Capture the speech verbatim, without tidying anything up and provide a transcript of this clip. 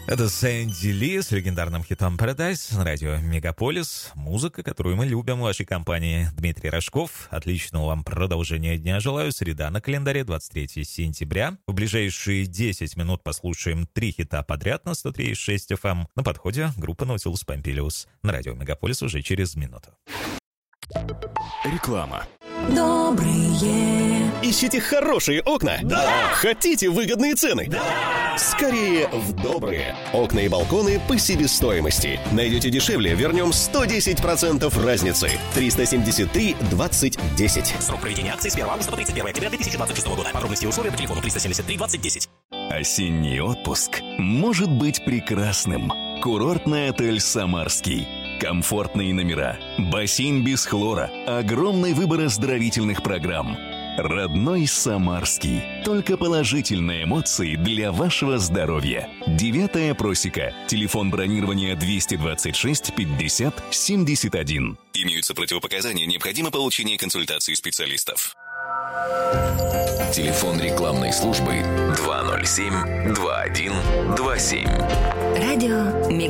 Это Сэнди Ли с легендарным хитом Paradise на радио Мегаполис. Музыка, которую мы любим в вашей компании. Дмитрий Рожков. Отличного вам продолжения дня желаю. Среда на календаре, двадцать третьего сентября. В ближайшие десять минут послушаем три хита подряд на сто три и шесть эф эм. На подходе группа Nautilus Pompilius. На радио Мегаполис уже через минуту. Реклама. Добрые. Ищите хорошие окна? Да! Хотите выгодные цены? Да! Скорее в Добрые. Окна и балконы по себестоимости. Найдете дешевле, вернем сто десять процентов разницы. триста семьдесят три двадцать десять. Срок проведения акции с первого августа по тридцать первого октября две тысячи двадцать шестого года. Подробности и условия по телефону триста семьдесят три двадцать десять. Осенний отпуск может быть прекрасным. Курортный отель «Самарский». Комфортные номера, бассейн без хлора, огромный выбор оздоровительных программ. Родной Самарский. Только положительные эмоции для вашего здоровья. Девятая просека. Телефон бронирования двести двадцать шесть пятьдесят семьдесят один. Имеются противопоказания, необходимо получение консультации специалистов. Телефон рекламной службы два ноль семь два один два семь. Радио Мегаполис.